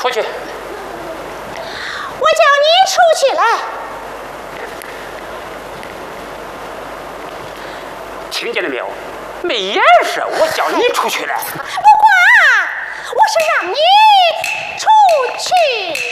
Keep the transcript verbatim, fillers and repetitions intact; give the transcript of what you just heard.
出去。 我叫你出去来。 听见了没有？没掩饰，我叫你出去来。 不管，我是让你出去。